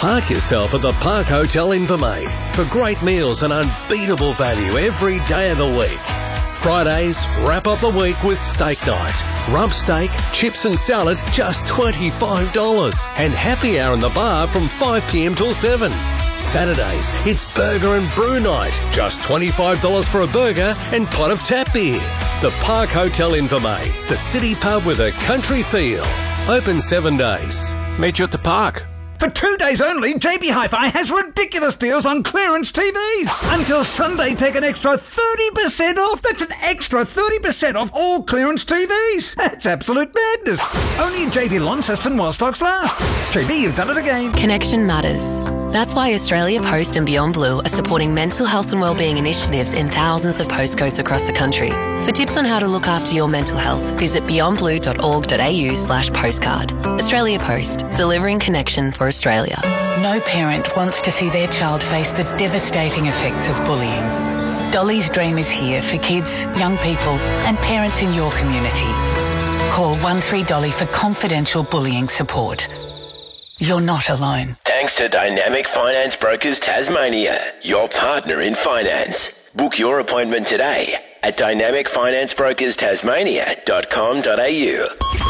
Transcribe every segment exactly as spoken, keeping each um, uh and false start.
Park yourself at the Park Hotel Invermay for great meals and unbeatable value every day of the week. Fridays, wrap up the week with steak night. Rump steak, chips and salad, just twenty-five dollars. And happy hour in the bar from five p.m. till seven. Saturdays, it's burger and brew night. Just twenty-five dollars for a burger and pot of tap beer. The Park Hotel Invermay, the city pub with a country feel. Open seven days. Meet you at the park. For two days only, J B Hi-Fi has ridiculous deals on clearance T Vs. Until Sunday, take an extra thirty percent off. That's an extra thirty percent off all clearance T Vs. That's absolute madness. Only in J B Launceston while stocks last. J B, you've done it again. Connection matters. That's why Australia Post and Beyond Blue are supporting mental health and wellbeing initiatives in thousands of postcodes across the country. For tips on how to look after your mental health, visit beyond blue dot org dot a u slash postcard. Australia Post, delivering connection for Australia. No parent wants to see their child face the devastating effects of bullying. Dolly's Dream is here for kids, young people and parents in your community. Call one three dolly for confidential bullying support. You're not alone. Thanks to Dynamic Finance Brokers Tasmania, your partner in finance. Book your appointment today at dynamic finance brokers tasmania dot com dot a u.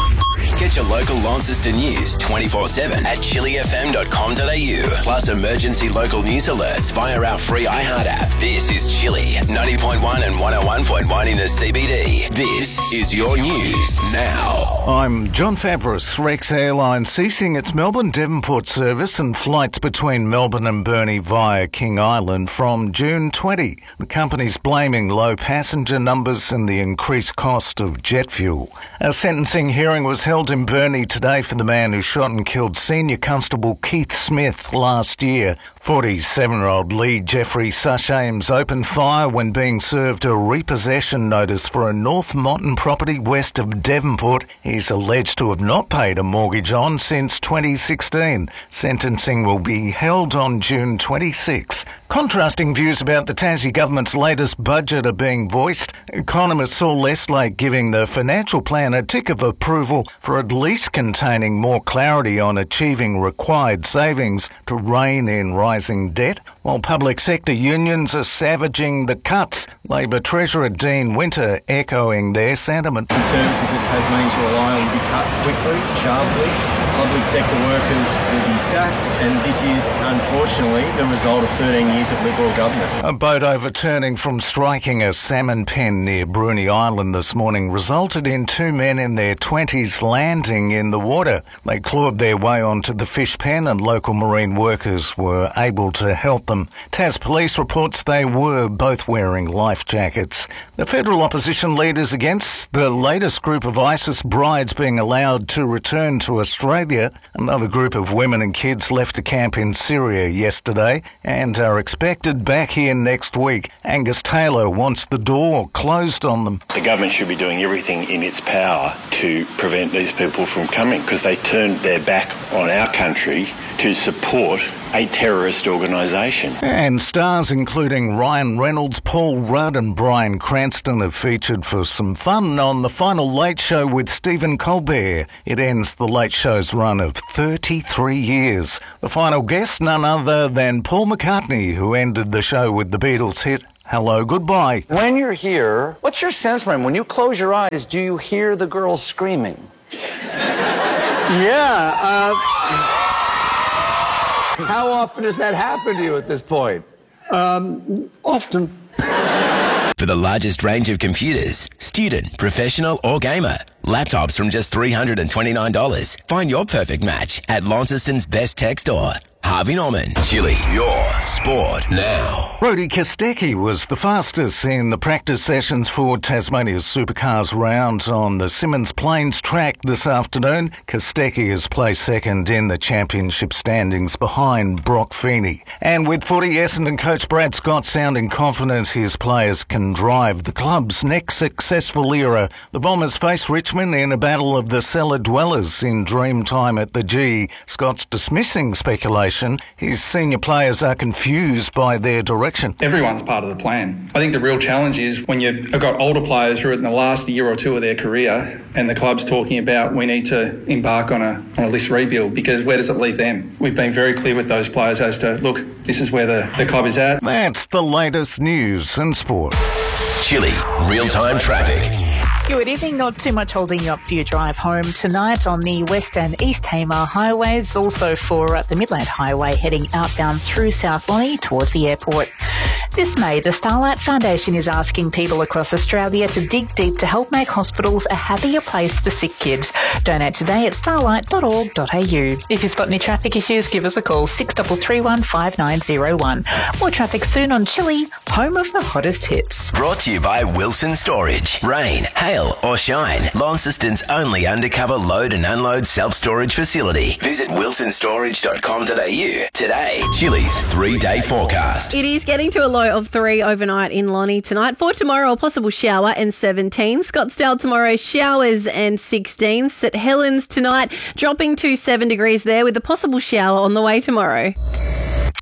Get your local Launceston news twenty-four seven at chili f m dot com dot a u. Plus emergency local news alerts via our free iHeart app. This is Chili, ninety point one and one oh one point one in the C B D. This is your news now. I'm John Fabris. Rex Airlines ceasing its Melbourne-Devonport service and flights between Melbourne and Burnie via King Island from June twentieth. The company's blaming low passenger numbers and the increased cost of jet fuel. A sentencing hearing was held in Burnie today for the man who shot and killed Senior Constable Keith Smith last year. forty-seven-year-old Lee Jeffrey Sushames opened fire when being served a repossession notice for a North Mountain property west of Devonport he's alleged to have not paid a mortgage on since twenty sixteen. Sentencing will be held on June twenty-sixth. Contrasting views about the Tassie government's latest budget are being voiced. Economist Saul Lestlake giving the financial plan a tick of approval for at least containing more clarity on achieving required savings to rein in rising debt, while public sector unions are savaging the cuts. Labor Treasurer Dean Winter echoing their sentiment. The services that Tasmanians rely on will be cut quickly, sharply. Public sector workers will be sacked, and this is, unfortunately, the result of thirteen years of Liberal government. A boat overturning from striking a salmon pen near Bruny Island this morning resulted in two men in their twenties landing in the water. They clawed their way onto the fish pen and local marine workers were able to help them. Tas Police reports they were both wearing life jackets. The federal opposition leaders against the latest group of ISIS brides being allowed to return to Australia. Another group of women and kids left a camp in Syria yesterday and are expected back here next week. Angus Taylor wants the door closed on them. The government should be doing everything in its power to prevent these people from coming because they turned their back on our country to support a terrorist organisation. And stars including Ryan Reynolds, Paul Rudd and Bryan Cranston have featured for some fun on the final Late Show with Stephen Colbert. It ends the Late Show's run of thirty-three years. The final guest, none other than Paul McCartney, who ended the show with the Beatles hit Hello, Goodbye. When you're here, what's your sense, man? When you close your eyes, do you hear the girls screaming? Yeah, uh... How often does that happen to you at this point? Um, often. For the largest range of computers, student, professional or gamer, laptops from just three hundred twenty-nine dollars. Find your perfect match at Launceston's best tech store. Harvey Norman, Chili, your sport now. Rodi Kostecki was the fastest in the practice sessions for Tasmania's Supercars round on the Symmons Plains track this afternoon. Kostecki has placed second in the championship standings behind Brock Feeney. And with footy, Essendon coach Brad Scott sounding confident his players can drive the club's next successful era. The Bombers face Richmond in a battle of the cellar dwellers in Dreamtime at the G. Scott's dismissing speculation session, his senior players are confused by their direction. Everyone's part of the plan. I think the real challenge is when you've got older players who are in the last year or two of their career and the club's talking about we need to embark on a, on a list rebuild, because where does it leave them? We've been very clear with those players as to, look, this is where the, the club is at. That's the latest news and sport. Chilly real-time traffic. Good evening. Not too much holding you up for your drive home tonight on the West and East Tamar highways. Also for uh, the Midland Highway heading outbound through South Lonnie towards the airport. This May, the Starlight Foundation is asking people across Australia to dig deep to help make hospitals a happier place for sick kids. Donate today at starlight dot org dot a u. If you spot any traffic issues, give us a call, six three three one, five nine zero one. More traffic soon on Chilly, home of the hottest hits. Brought to you by Wilson Storage. Rain, hail or shine, Launceston's only undercover load and unload self-storage facility. Visit wilson storage dot com dot a u today. Chilly's three-day forecast. It is getting to a low of three overnight in Lonnie tonight. For tomorrow, a possible shower and seventeen. Scottsdale tomorrow, showers and sixteen. St Helens tonight, dropping to seven degrees there with a possible shower on the way tomorrow.